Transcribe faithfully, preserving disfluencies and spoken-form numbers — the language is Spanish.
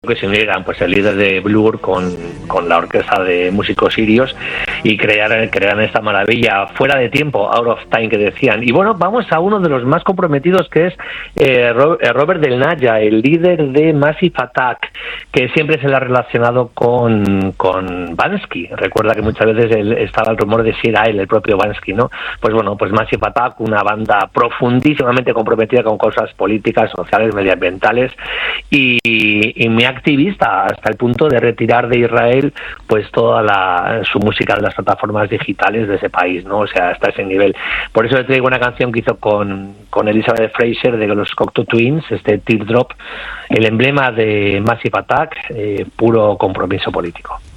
que se unieran pues el líder de Blur con, con la orquesta de músicos sirios y crearan, crearan esta maravilla fuera de tiempo, out of time, que decían. Y bueno, vamos a uno de los más comprometidos, que es eh, Robert Del Naya, el líder de Massive Attack, que siempre se le ha relacionado con, con Bansky. Recuerda que muchas veces el, estaba el rumor de si era él, el propio Bansky, ¿no? Pues bueno, pues Massive Attack, una banda profundísimamente comprometida con cosas políticas, sociales, medioambientales y, y muy activista, hasta el punto de retirar de Israel pues toda la, su música de las plataformas digitales de ese país, ¿no? O sea, hasta ese nivel. Por eso le traigo una canción que hizo con, con Elizabeth Fraser de los Cocteau Twins, este Teardrop, el emblema de Massive Attack, eh, puro compromiso político.